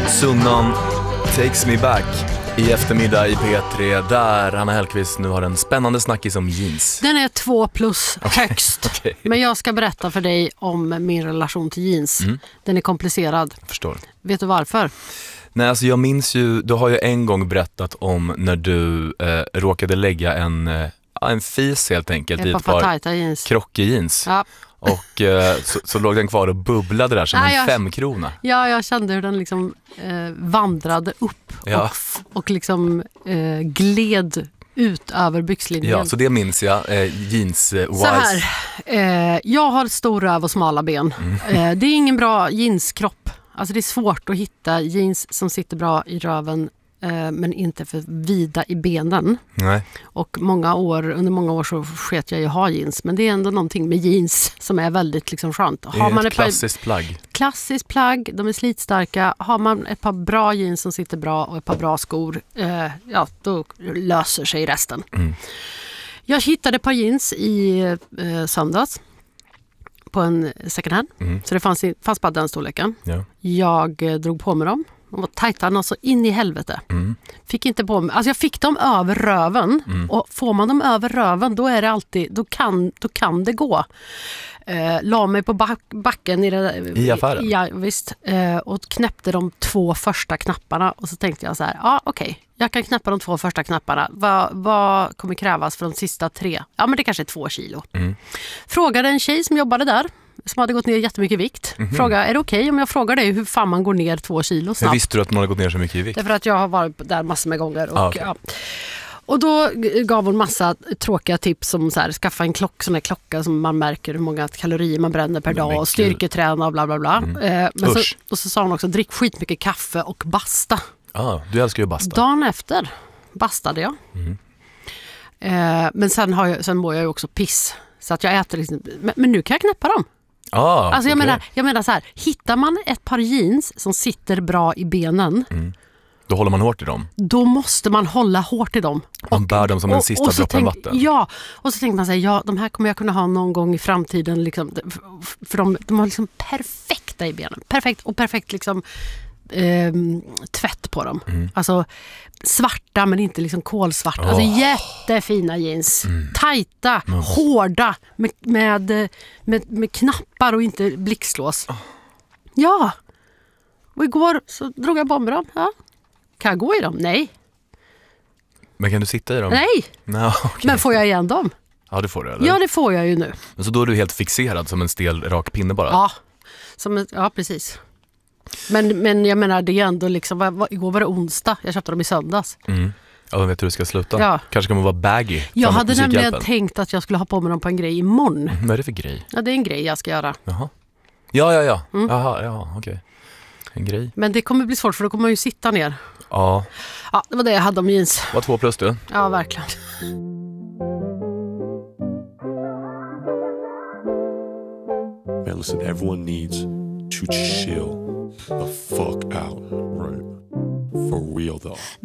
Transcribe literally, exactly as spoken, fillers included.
Sunnan Takes Me Back i eftermiddag i P tre, där Hanna Hellquist nu har en spännande snackis om jeans. Den är två plus högst. Okay. Men jag ska berätta för dig om min relation till jeans. Mm. Den är komplicerad. Förstår. Vet du varför? Nej, alltså jag minns ju, du har ju en gång berättat om när du eh, råkade lägga en, eh, en fis helt enkelt ett i ett par jeans. krockjeans. Ja. Och eh, så, så låg den kvar och bubblade där som ja, en jag, femkrona. Ja, jag kände hur den liksom eh, vandrade upp ja. och, och liksom eh, gled ut över byxlinjen. Ja, så det minns jag, eh, jeans-wise. Så här, eh, jag har stor röv och smala ben. Mm. Eh, det är ingen bra jeanskropp. Alltså det är svårt att hitta jeans som sitter bra i röven eh, men inte för vida i benen. Nej. Och många år, under många år så sket jag ju ha jeans. Men det är ändå någonting med jeans som är väldigt liksom skönt. Det är har ett man ett klassiskt par, plagg. Klassiskt plagg, de är slitstarka. Har man ett par bra jeans som sitter bra och ett par bra skor, eh, ja, då löser sig resten. Mm. Jag hittade ett par jeans i eh, söndags på en second hand. Mm. Så det fanns, fanns bara den storleken. Ja. Jag eh, drog på mig dem. De var tajta alltså in i helvete. Mm. Fick inte på mig. Alltså jag fick dem över röven. Mm. Och får man dem över röven, då är det alltid, då kan, då kan det gå. Eh, la mig på back, backen i, det, I affären? Ja, visst. Eh, och knäppte de två första knapparna. Och så tänkte jag så här, ja ah, okej. Okay. Jag kan knäppa de två första knapparna. Va, vad kommer krävas för de sista tre? Ja, men det kanske är två kilo. Mm. Frågade en tjej som jobbade där, som hade gått ner jättemycket i vikt. Mm-hmm. Fråga, är det okej okay om jag frågar dig hur fan man går ner två kilo snabbt? Jag visste du att man har gått ner så mycket i vikt? Därför att jag har varit där massor med gånger. Och, ah, okay. ja. och då gav hon massa tråkiga tips som så här, skaffa en klock, sån här klocka som man märker hur många kalorier man bränner per dag och styrketräna och bla bla bla. Mm. Eh, men så, och så sa hon också, drick skitmycket kaffe och basta. Ah, du älskar ju basta. Dagen efter bastade jag. Mm. Eh, men sen, har jag, sen mår jag ju också piss. Så att jag äter liksom, men, men nu kan jag knäppa dem. Ah, alltså jag, okay. menar, jag menar så här, hittar man ett par jeans som sitter bra i benen, mm. då håller man hårt i dem. Då måste man hålla hårt i dem. Man och, bär dem som en sista droppen vatten. Ja, och så tänker man sig, ja, de här kommer jag kunna ha någon gång i framtiden. Liksom, för de, de har liksom perfekta i benen. Perfekt och perfekt liksom eh, tvätt på dem. Mm. Alltså svarta men inte liksom kolsvarta. Oh. Alltså jättefina jeans. Mm. Tajta, mm. hårda med, med, med, med knappar och inte blixtlås. Oh. Ja. Och igår så drog jag på mig dem. Ja. Kan jag gå i dem? Nej. Men kan du sitta i dem? Nej. No, okay. Men får jag igen dem? Ja, det får du, eller? Ja, det får jag ju nu. Men så då är du helt fixerad som en stel rak pinne bara? Ja, som en, ja precis. Men, men jag menar, det är ändå liksom, vad, igår var det onsdag, jag köpte dem i söndags. Mm. Ja, jag vet hur du ska sluta. Ja. Kanske kan man vara baggy. Jag hade nämligen tänkt att jag skulle ha på mig dem på en grej imorgon. Mm, vad är det för grej? Ja, det är en grej jag ska göra. Jaha. Ja, ja, ja. Mm. Jaha, ja, okej. Okay. En grej. Men det kommer bli svårt för då kommer man ju sitta ner. Ja. Ja, det var det jag hade om jeans. Var två plus du? Ja, verkligen. Man, listen, everyone needs to chill the fuck out, right? For real though.